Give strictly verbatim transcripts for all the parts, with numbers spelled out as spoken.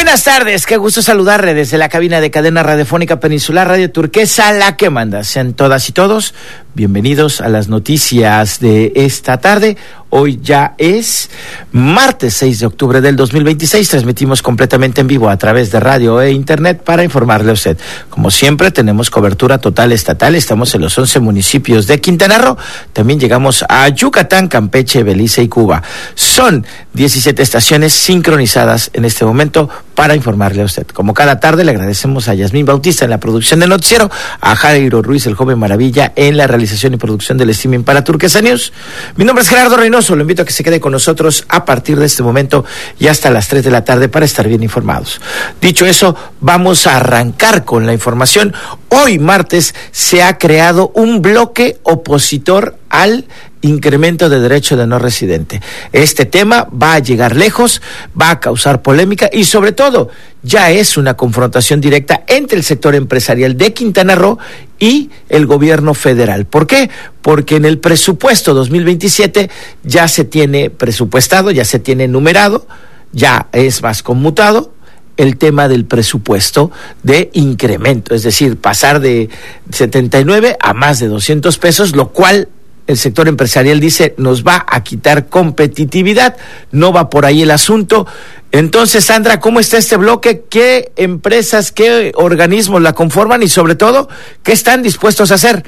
Buenas tardes, qué gusto saludarle desde la cabina de cadena radiofónica Peninsular Radio Turquesa, la que manda. Sean todas y todos bienvenidos a las noticias de esta tarde. Hoy ya es martes seis de octubre del dos mil veintiséis, transmitimos completamente en vivo a través de radio e internet para informarle a usted. Como siempre, tenemos cobertura total estatal, estamos en los once municipios de Quintana Roo, también llegamos a Yucatán, Campeche, Belice y Cuba. Son diecisiete estaciones sincronizadas en este momento para informarle a usted. Como cada tarde, le agradecemos a Yasmín Bautista en la producción del noticiero, a Jairo Ruiz, el joven maravilla, en la realización y producción del streaming para Turquesa News. Mi nombre es Gerardo Reynoso. Lo invito a que se quede con nosotros a partir de este momento y hasta las tres de la tarde para estar bien informados. Dicho eso, vamos a arrancar con la información. Hoy, martes, se ha creado un bloque opositor al incremento de derecho de no residente. Este tema va a llegar lejos, va a causar polémica y sobre todo ya es una confrontación directa entre el sector empresarial de Quintana Roo y el gobierno federal. ¿Por qué? Porque en el presupuesto dos mil veintisiete ya se tiene presupuestado, ya se tiene numerado, ya es más conmutado el tema del presupuesto de incremento, es decir, pasar de setenta y nueve a más de doscientos pesos, lo cual el sector empresarial dice nos va a quitar competitividad, no va por ahí el asunto. Entonces, Sandra, ¿cómo está este bloque? ¿Qué empresas, qué organismos la conforman y sobre todo, qué están dispuestos a hacer?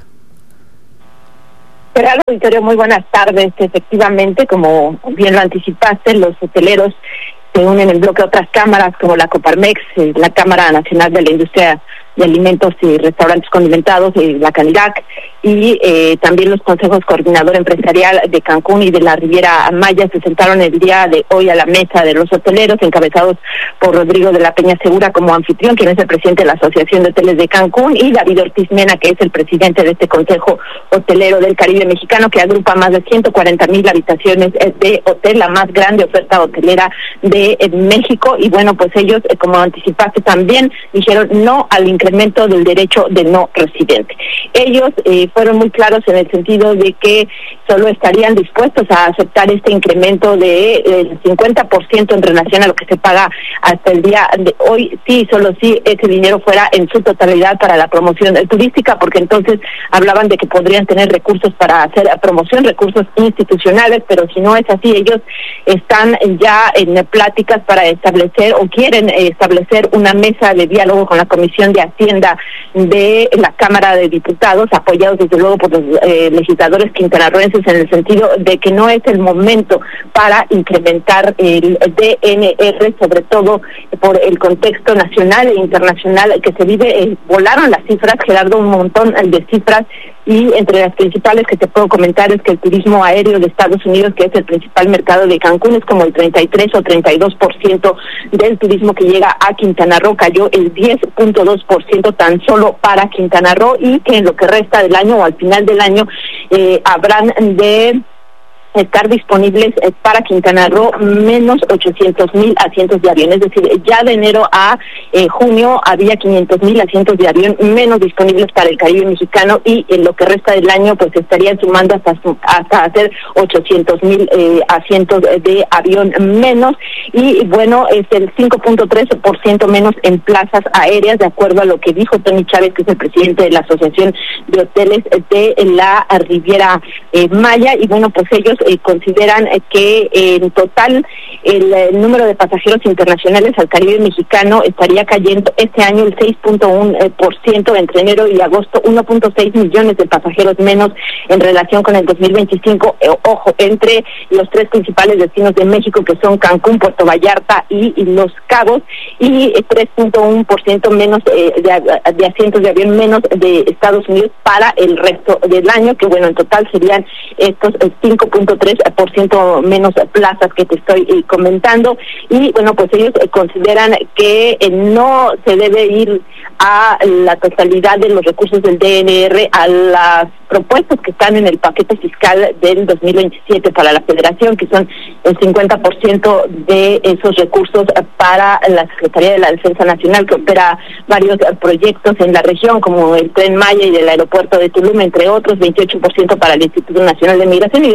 Gerardo, Victorio, muy buenas tardes. Efectivamente, como bien lo anticipaste, los hoteleros se unen en bloque a otras cámaras como la Coparmex, la Cámara Nacional de la Industria de Alimentos y Restaurantes Condimentados, y la Canirac, y eh, también los consejos coordinador empresarial de Cancún y de la Riviera Maya se sentaron el día de hoy a la mesa de los hoteleros, encabezados por Rodrigo de la Peña Segura como anfitrión, quien es el presidente de la Asociación de Hoteles de Cancún, y David Ortiz Mena, que es el presidente de este Consejo Hotelero del Caribe Mexicano, que agrupa más de ciento cuarenta mil habitaciones de hotel, la más grande oferta hotelera de eh, México. Y bueno, pues ellos, eh, como anticipaste también, dijeron no al incremento del derecho de no residente. Ellos eh, fueron muy claros en el sentido de que solo estarían dispuestos a aceptar este incremento de eh, cincuenta por ciento en relación a lo que se paga hasta el día de hoy, sí, solo si ese dinero fuera en su totalidad para la promoción turística, porque entonces hablaban de que podrían tener recursos para hacer promoción, recursos institucionales, pero si no es así, ellos están ya en pláticas para establecer o quieren establecer una mesa de diálogo con la Comisión de Hacienda de la Cámara de Diputados, apoyados desde luego por los eh, legisladores quintanarroenses, en el sentido de que no es el momento para incrementar el D N R, sobre todo por el contexto nacional e internacional que se vive. Eh, volaron las cifras, Gerardo, un montón de cifras, y entre las principales que te puedo comentar es que el turismo aéreo de Estados Unidos, que es el principal mercado de Cancún, es como el treinta y tres o treinta y dos por ciento del turismo que llega a Quintana Roo, cayó el diez punto dos por ciento tan solo para Quintana Roo, y que en lo que resta del año o al final del año eh, habrán de estar disponibles eh, para Quintana Roo menos ochocientos mil asientos de avión, es decir, ya de enero a eh, junio había quinientos mil asientos de avión menos disponibles para el Caribe mexicano, y en lo que resta del año pues estarían sumando hasta hasta hacer ochocientos mil eh, asientos de avión menos, y bueno, es el cinco punto tres por ciento menos en plazas aéreas, de acuerdo a lo que dijo Tony Chávez, que es el presidente de la Asociación de Hoteles de la Riviera eh, Maya. Y bueno, pues ellos Eh, consideran eh, que eh, en total el, el número de pasajeros internacionales al Caribe mexicano estaría cayendo este año el seis punto uno por ciento, entre enero y agosto, uno punto seis millones de pasajeros menos en relación con el dos mil veinticinco. Eh, ojo, entre los tres principales destinos de México, que son Cancún, Puerto Vallarta y, y Los Cabos, y eh, tres punto uno por ciento menos eh, de, de asientos de avión menos de Estados Unidos para el resto del año, que bueno, en total serían estos eh, cinco punto tres por ciento menos plazas que te estoy eh, comentando. Y bueno, pues ellos eh, consideran que eh, no se debe ir a la totalidad de los recursos del D N R a las propuestas que están en el paquete fiscal del dos mil veintisiete para la Federación, que son el cincuenta por ciento de esos recursos para la Secretaría de la Defensa Nacional, que opera varios proyectos en la región, como el Tren Maya y del aeropuerto de Tulum, entre otros, veintiocho por ciento para el Instituto Nacional de Migración. Ellos consideran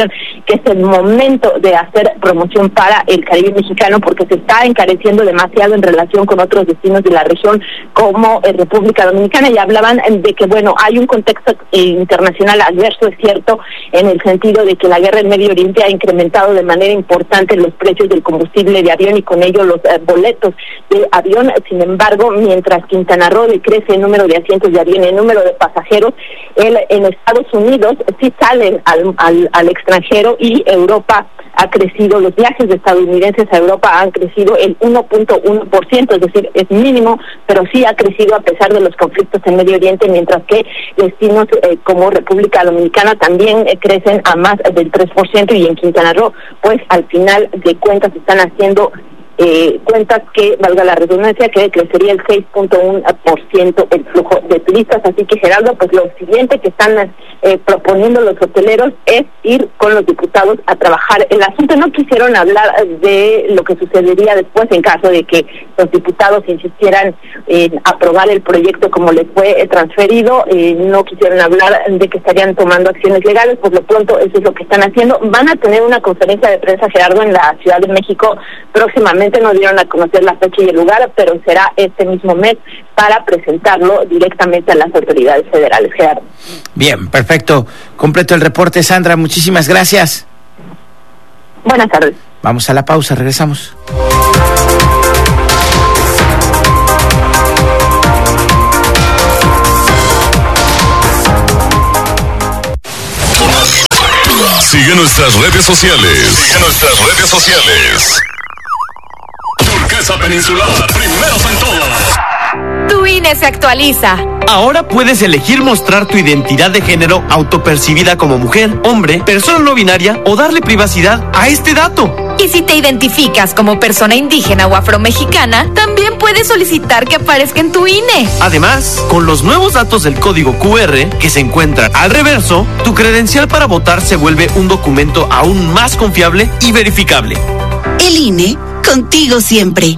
opinión que es el momento de hacer promoción para el Caribe mexicano, porque se está encareciendo demasiado en relación con otros destinos de la región como eh, República Dominicana, y hablaban de que, bueno, hay un contexto eh, internacional adverso, es cierto, en el sentido de que la guerra en Medio Oriente ha incrementado de manera importante los precios del combustible de avión y con ello los eh, boletos de avión. Sin embargo, mientras Quintana Roo decrece el número de asientos de avión y el número de pasajeros, el, en Estados Unidos sí salen al, al, al extranjero, y Europa ha crecido, los viajes de estadounidenses a Europa han crecido el uno punto uno por ciento, es decir, es mínimo, pero sí ha crecido a pesar de los conflictos en Medio Oriente, mientras que destinos eh, como República Dominicana también eh, crecen a más del tres por ciento, y en Quintana Roo, pues al final de cuentas están haciendo Eh, cuentas que, valga la redundancia, que crecería el seis punto uno por ciento el flujo de turistas. Así que, Gerardo, pues lo siguiente que están eh, proponiendo los hoteleros es ir con los diputados a trabajar el asunto. No quisieron hablar de lo que sucedería después en caso de que los diputados insistieran en aprobar el proyecto como les fue eh, transferido. Eh, no quisieron hablar de que estarían tomando acciones legales. Por lo pronto, eso es lo que están haciendo. Van a tener una conferencia de prensa, Gerardo, en la Ciudad de México próximamente. No dieron a conocer la fecha y el lugar, pero será este mismo mes para presentarlo directamente a las autoridades federales, Gerardo. Bien, perfecto. Completo el reporte, Sandra. Muchísimas gracias. Buenas tardes. Vamos a la pausa, regresamos. Sigue nuestras redes sociales. Sigue nuestras redes sociales. Turquesa Peninsular, primeros en todo. Tu I N E se actualiza. Ahora puedes elegir mostrar tu identidad de género autopercibida como mujer, hombre, persona no binaria o darle privacidad a este dato. Y si te identificas como persona indígena o afromexicana, también puedes solicitar que aparezca en tu I N E. Además, con los nuevos datos del código Q R que se encuentran al reverso, tu credencial para votar se vuelve un documento aún más confiable y verificable. El I N E, contigo siempre.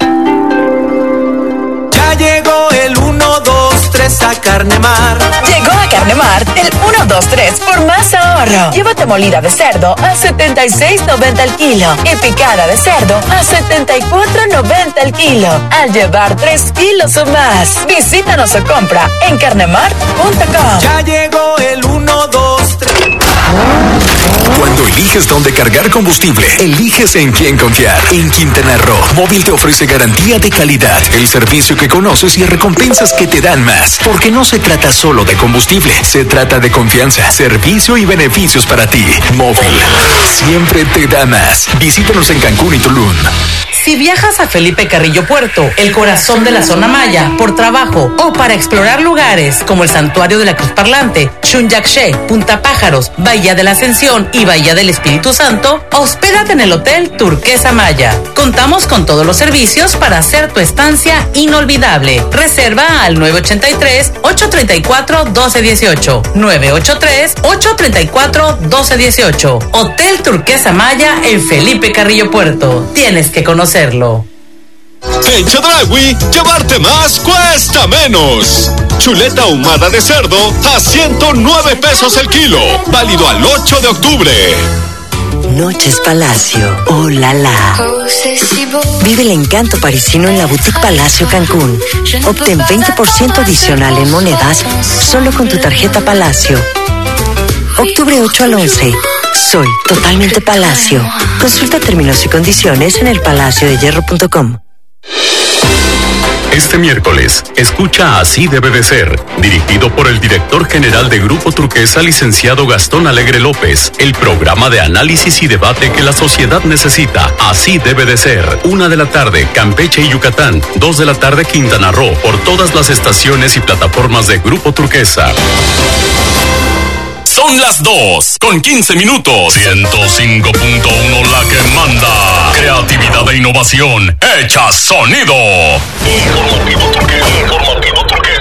Ya llegó el uno, dos, tres a Carnemar. Llegó a Carnemar el uno, dos, tres por más ahorro. Llévate molida de cerdo a setenta y seis noventa el kilo y picada de cerdo a setenta y cuatro noventa el kilo. Al llevar tres kilos o más, visítanos o compra en carnemar punto com. Ya llegó el uno, dos, tres. Cuando eliges dónde cargar combustible, eliges en quién confiar. En Quintana Roo, Móvil te ofrece garantía de calidad, el servicio que conoces y recompensas que te dan más. Porque no se trata solo de combustible, se trata de confianza, servicio y beneficios para ti. Móvil, siempre te da más. Visítanos en Cancún y Tulum. Si viajas a Felipe Carrillo Puerto, el corazón de la zona maya, por trabajo o para explorar lugares como el Santuario de la Cruz Parlante, Chunyakshe, Punta Pájaros, Bahía de la Ascensión y Bahía del Espíritu Santo, hospédate en el Hotel Turquesa Maya. Contamos con todos los servicios para hacer tu estancia inolvidable. Reserva al nueve ocho tres, ocho tres cuatro, uno dos uno ocho, nueve ocho tres, ocho tres cuatro, uno dos uno ocho. Hotel Turquesa Maya en Felipe Carrillo Puerto. Tienes que conocerlo. En Chedraui, llevarte más cuesta menos. Chuleta ahumada de cerdo a ciento nueve pesos el kilo. Válido al ocho de octubre. Noches Palacio, oh la la. Vive el encanto parisino en la Boutique Palacio Cancún. Obtén veinte por ciento adicional en monedas solo con tu tarjeta Palacio. Octubre ocho al once. Soy totalmente Palacio. Consulta términos y condiciones en el palacio de hierro punto com. Este miércoles, escucha Así debe de ser, dirigido por el director general de Grupo Turquesa, licenciado Gastón Alegre López, el programa de análisis y debate que la sociedad necesita. Así debe de ser. Una de la tarde, Campeche y Yucatán. Dos de la tarde, Quintana Roo, por todas las estaciones y plataformas de Grupo Turquesa. Son las dos, con quince minutos. ciento cinco punto uno la que manda. Creatividad e innovación. Hecha sonido. Informativo Turquesa. Informativo Turquesa.